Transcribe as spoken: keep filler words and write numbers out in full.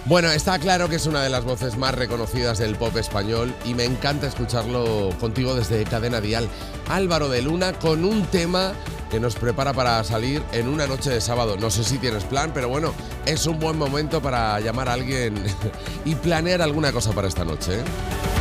Bueno, está claro que es una de las voces más reconocidas del pop español y me encanta escucharlo contigo desde Cadena Dial. Álvaro de Luna con un tema que nos prepara para salir en una noche de sábado. No sé si tienes plan, pero bueno, es un buen momento para llamar a alguien y planear alguna cosa para esta noche, ¿eh?